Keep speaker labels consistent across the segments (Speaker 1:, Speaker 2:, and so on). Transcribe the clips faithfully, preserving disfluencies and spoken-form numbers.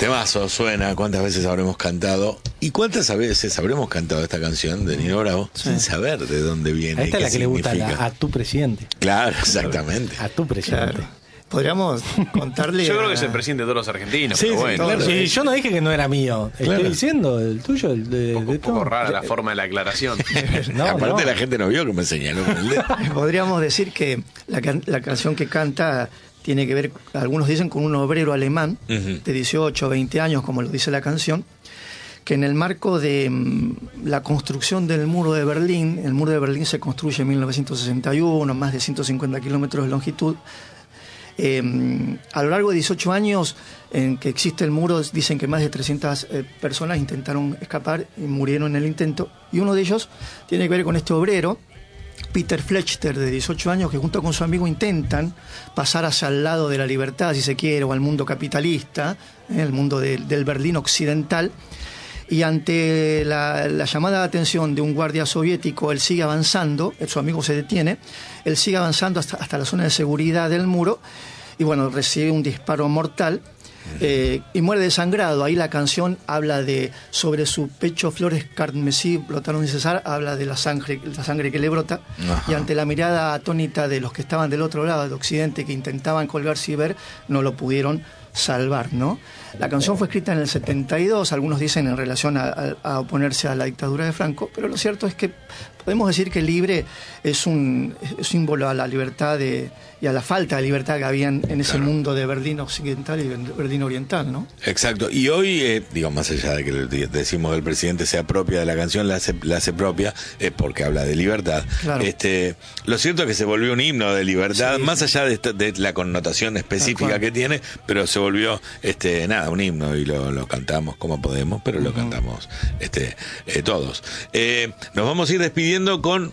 Speaker 1: Temazo, suena, cuántas veces habremos cantado y cuántas veces habremos cantado esta canción de Nino Bravo sí. sin saber de dónde viene.
Speaker 2: Esta
Speaker 1: y
Speaker 2: es la que
Speaker 1: significa.
Speaker 2: le gusta a, a tu presidente.
Speaker 1: Claro, exactamente.
Speaker 2: A tu presidente.
Speaker 3: Claro. Podríamos contarle.
Speaker 4: Yo
Speaker 3: a...
Speaker 4: creo que es el presidente de todos los argentinos.
Speaker 1: Sí,
Speaker 4: pero
Speaker 1: sí,
Speaker 4: bueno.
Speaker 1: claro.
Speaker 2: Sí, yo no dije que no era mío. Estoy
Speaker 1: Claro.
Speaker 2: diciendo el tuyo, el de.
Speaker 4: Un poco,
Speaker 2: de
Speaker 4: poco
Speaker 2: todo.
Speaker 4: rara la forma de la aclaración.
Speaker 2: No,
Speaker 1: Aparte
Speaker 2: no.
Speaker 1: la gente no vio que me señaló con el dedo.
Speaker 3: Podríamos decir que la, can- la canción que canta tiene que ver, algunos dicen, con un obrero alemán
Speaker 1: Uh-huh.
Speaker 3: de dieciocho o veinte años, como lo dice la canción, que en el marco de mm, la construcción del muro de Berlín, el muro de Berlín se construye en mil novecientos sesenta y uno, más de ciento cincuenta kilómetros de longitud. Eh, a lo largo de dieciocho años en que existe el muro, dicen que más de trescientas eh, personas intentaron escapar y murieron en el intento, y uno de ellos tiene que ver con este obrero, Peter Flechter, de dieciocho años, que junto con su amigo intentan pasar hacia el lado de la libertad, si se quiere, o al mundo capitalista, eh, el mundo de, del Berlín occidental. Y ante la, la llamada de atención de un guardia soviético, él sigue avanzando, su amigo se detiene, él sigue avanzando hasta, hasta la zona de seguridad del muro y bueno, recibe un disparo mortal eh, y muere desangrado. Ahí la canción habla de sobre su pecho flores carmesí brotaron sin cesar, habla de la sangre, la sangre que le brota. Ajá. Y ante la mirada atónita de los que estaban del otro lado, de Occidente, que intentaban colgarse y ver, no lo pudieron salvar, ¿no? La canción fue escrita en el setenta y dos, algunos dicen en relación a, a, a oponerse a la dictadura de Franco, pero lo cierto es que podemos decir que Libre es un es símbolo a la libertad de, y a la falta de libertad que había en, en ese claro. mundo de Berlín occidental y Berlín oriental, ¿no?
Speaker 1: Exacto, y hoy, eh, digo, más allá de que decimos que el presidente sea propia de la canción, la hace, la hace propia, es porque habla de libertad. Claro. Este, lo cierto es que se volvió un himno de libertad, sí, más sí. allá de, esta, de la connotación específica que tiene, pero se volvió, este, nada, un himno y lo, lo cantamos como podemos, pero lo uh-huh. cantamos este, eh, todos. Eh, nos vamos a ir despidiendo con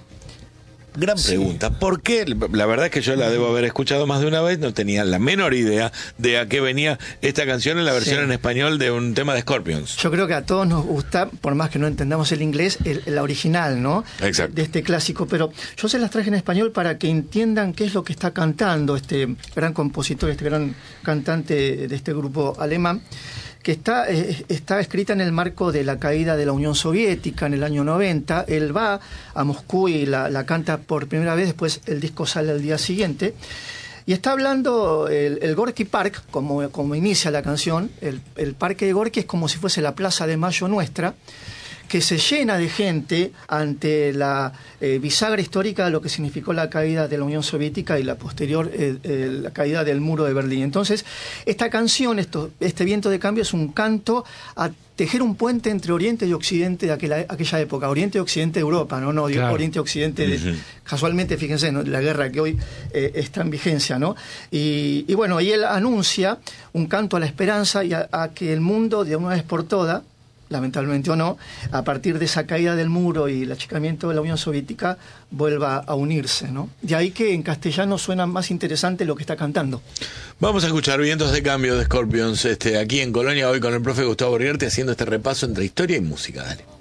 Speaker 1: gran pregunta. Sí. ¿Por qué? La verdad es que yo la debo haber escuchado más de una vez, no tenía la menor idea de a qué venía esta canción en la versión sí. en español de un tema de Scorpions.
Speaker 3: Yo creo que a todos nos gusta, por más que no entendamos el inglés, el, la original, ¿no?
Speaker 1: Exacto.
Speaker 3: De este clásico, pero yo se las traje en español para que entiendan qué es lo que está cantando este gran compositor, este gran cantante de este grupo alemán, que está, eh, está escrita en el marco de la caída de la Unión Soviética en el año noventa. Él va a Moscú y la, la canta por primera vez, después el disco sale al día siguiente. Y está hablando el, el Gorky Park, como, como inicia la canción. El, el parque de Gorky es como si fuese la Plaza de Mayo nuestra, que se llena de gente ante la eh, bisagra histórica de lo que significó la caída de la Unión Soviética y la posterior eh, eh, la caída del muro de Berlín. Entonces, esta canción, esto, este viento de cambio, es un canto a tejer un puente entre Oriente y Occidente de aquella, aquella época, Oriente y Occidente de Europa, no, no claro. Oriente y Occidente, de, uh-huh. casualmente, fíjense, ¿no? La guerra que hoy eh, está en vigencia, ¿no? Y, y bueno, y él anuncia un canto a la esperanza y a, a que el mundo, de una vez por todas, lamentablemente o no, a partir de esa caída del muro y el achicamiento de la Unión Soviética, vuelva a unirse, ¿no? De ahí que en castellano suena más interesante lo que está cantando.
Speaker 1: Vamos a escuchar Vientos de Cambio de Scorpions, este, aquí en Colonia, hoy con el profe Gustavo Rierte, haciendo este repaso entre historia y música. Dale.